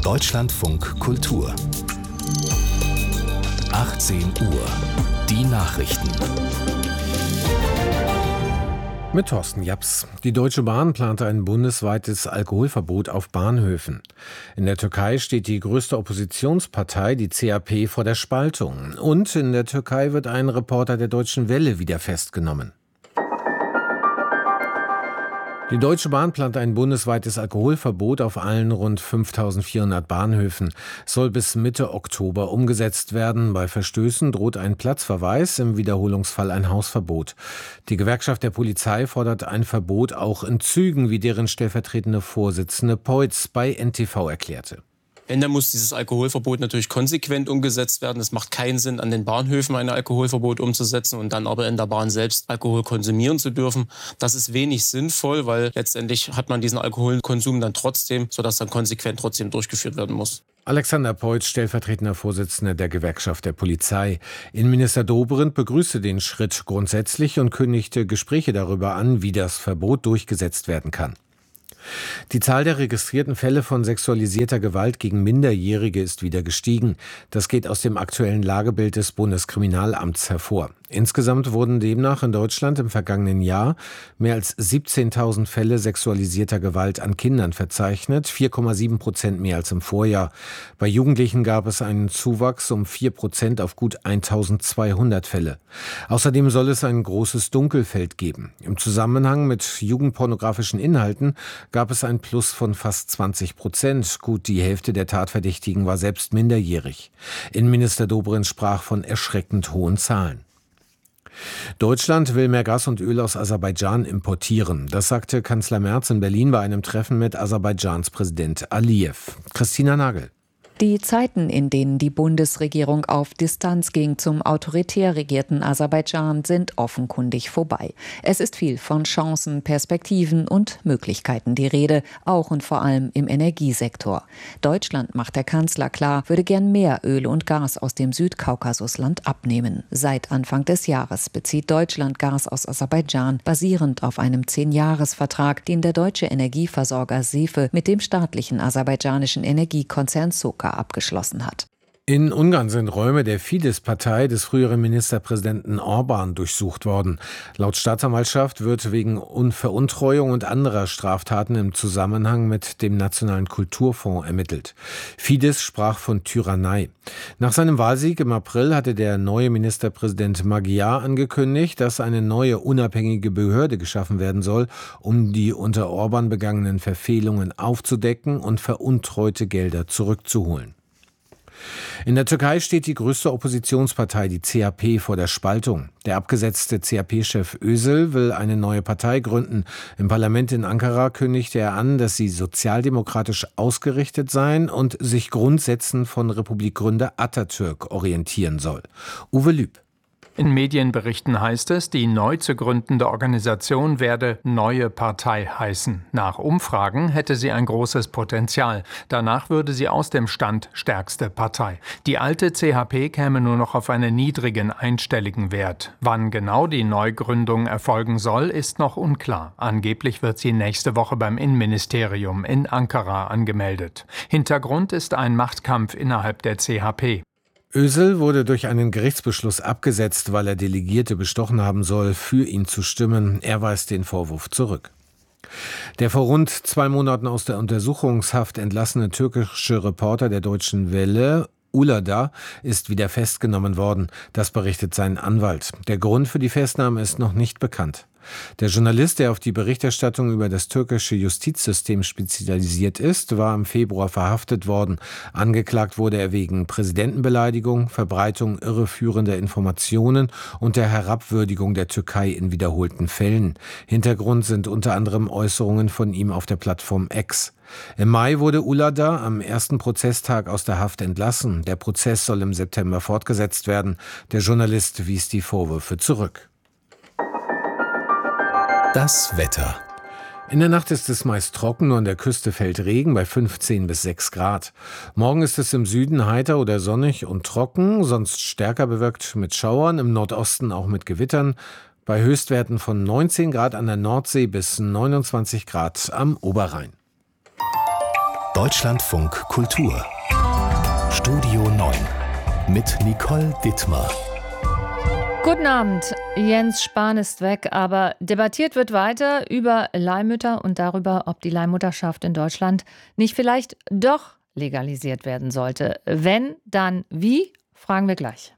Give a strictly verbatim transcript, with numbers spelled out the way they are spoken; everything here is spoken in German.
Deutschlandfunk Kultur. achtzehn Uhr. Die Nachrichten. Mit Thorsten Japs. Die Deutsche Bahn plant ein bundesweites Alkoholverbot auf Bahnhöfen. In der Türkei steht die größte Oppositionspartei, die C H P, vor der Spaltung. Und in der Türkei wird ein Reporter der Deutschen Welle wieder festgenommen. Die Deutsche Bahn plant ein bundesweites Alkoholverbot auf allen rund fünftausendvierhundert Bahnhöfen. Es soll bis Mitte Oktober umgesetzt werden. Bei Verstößen droht ein Platzverweis, im Wiederholungsfall ein Hausverbot. Die Gewerkschaft der Polizei fordert ein Verbot auch in Zügen, wie deren stellvertretende Vorsitzende Peutz bei N T V erklärte. Wenn, dann muss dieses Alkoholverbot natürlich konsequent umgesetzt werden. Es macht keinen Sinn, an den Bahnhöfen ein Alkoholverbot umzusetzen und dann aber in der Bahn selbst Alkohol konsumieren zu dürfen. Das ist wenig sinnvoll, weil letztendlich hat man diesen Alkoholkonsum dann trotzdem, sodass dann konsequent trotzdem durchgeführt werden muss. Alexander Peutz, stellvertretender Vorsitzender der Gewerkschaft der Polizei. Innenminister Dobrindt begrüßte den Schritt grundsätzlich und kündigte Gespräche darüber an, wie das Verbot durchgesetzt werden kann. Die Zahl der registrierten Fälle von sexualisierter Gewalt gegen Minderjährige ist wieder gestiegen. Das geht aus dem aktuellen Lagebild des Bundeskriminalamts hervor. Insgesamt wurden demnach in Deutschland im vergangenen Jahr mehr als siebzehntausend Fälle sexualisierter Gewalt an Kindern verzeichnet, vier Komma sieben Prozent mehr als im Vorjahr. Bei Jugendlichen gab es einen Zuwachs um vier Prozent auf gut eintausendzweihundert Fälle. Außerdem soll es ein großes Dunkelfeld geben. Im Zusammenhang mit jugendpornografischen Inhalten gab es ein Plus von fast zwanzig Prozent. Gut die Hälfte der Tatverdächtigen war selbst minderjährig. Innenminister Dobrindt sprach von erschreckend hohen Zahlen. Deutschland will mehr Gas und Öl aus Aserbaidschan importieren. Das sagte Kanzler Merz in Berlin bei einem Treffen mit Aserbaidschans Präsident Aliyev. Christina Nagel. Die Zeiten, in denen die Bundesregierung auf Distanz ging zum autoritär regierten Aserbaidschan, sind offenkundig vorbei. Es ist viel von Chancen, Perspektiven und Möglichkeiten die Rede, auch und vor allem im Energiesektor. Deutschland, macht der Kanzler klar, würde gern mehr Öl und Gas aus dem Südkaukasusland abnehmen. Seit Anfang des Jahres bezieht Deutschland Gas aus Aserbaidschan, basierend auf einem Zehn-Jahres-Vertrag, den der deutsche Energieversorger SEFE mit dem staatlichen aserbaidschanischen Energiekonzern Soca abgeschlossen hat. In Ungarn sind Räume der Fidesz-Partei des früheren Ministerpräsidenten Orbán durchsucht worden. Laut Staatsanwaltschaft wird wegen Veruntreuung und anderer Straftaten im Zusammenhang mit dem Nationalen Kulturfonds ermittelt. Fidesz sprach von Tyrannei. Nach seinem Wahlsieg im April hatte der neue Ministerpräsident Magyar angekündigt, dass eine neue unabhängige Behörde geschaffen werden soll, um die unter Orbán begangenen Verfehlungen aufzudecken und veruntreute Gelder zurückzuholen. In der Türkei steht die größte Oppositionspartei, die C H P, vor der Spaltung. Der abgesetzte C H P-Chef Özil will eine neue Partei gründen. Im Parlament in Ankara kündigte er an, dass sie sozialdemokratisch ausgerichtet sein und sich Grundsätzen von Republikgründer Atatürk orientieren soll. Uwe Lüb. In Medienberichten heißt es, die neu zu gründende Organisation werde Neue Partei heißen. Nach Umfragen hätte sie ein großes Potenzial. Danach würde sie aus dem Stand stärkste Partei. Die alte C H P käme nur noch auf einen niedrigen einstelligen Wert. Wann genau die Neugründung erfolgen soll, ist noch unklar. Angeblich wird sie nächste Woche beim Innenministerium in Ankara angemeldet. Hintergrund ist ein Machtkampf innerhalb der C H P. Özil wurde durch einen Gerichtsbeschluss abgesetzt, weil er Delegierte bestochen haben soll, für ihn zu stimmen. Er weist den Vorwurf zurück. Der vor rund zwei Monaten aus der Untersuchungshaft entlassene türkische Reporter der Deutschen Welle, Uludağ, ist wieder festgenommen worden. Das berichtet sein Anwalt. Der Grund für die Festnahme ist noch nicht bekannt. Der Journalist, der auf die Berichterstattung über das türkische Justizsystem spezialisiert ist, war im Februar verhaftet worden. Angeklagt wurde er wegen Präsidentenbeleidigung, Verbreitung irreführender Informationen und der Herabwürdigung der Türkei in wiederholten Fällen. Hintergrund sind unter anderem Äußerungen von ihm auf der Plattform X. Im Mai wurde Uludağ am ersten Prozesstag aus der Haft entlassen. Der Prozess soll im September fortgesetzt werden. Der Journalist wies die Vorwürfe zurück. Das Wetter. In der Nacht ist es meist trocken, nur an der Küste fällt Regen bei fünfzehn bis sechs Grad. Morgen ist es im Süden heiter oder sonnig und trocken, sonst stärker bewölkt mit Schauern, im Nordosten auch mit Gewittern. Bei Höchstwerten von neunzehn Grad an der Nordsee bis neunundzwanzig Grad am Oberrhein. Deutschlandfunk Kultur. Studio neun mit Nicole Dittmar. Guten Abend. Jens Spahn ist weg, aber debattiert wird weiter über Leihmütter und darüber, ob die Leihmutterschaft in Deutschland nicht vielleicht doch legalisiert werden sollte. Wenn, dann wie? Fragen wir gleich.